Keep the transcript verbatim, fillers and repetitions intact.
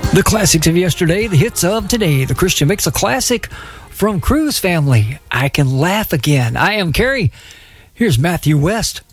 The classics of yesterday, the hits of today. The Christian Mix, a classic from Cruz Family. I Can Laugh Again. I am Kerry. Here's Matthew West.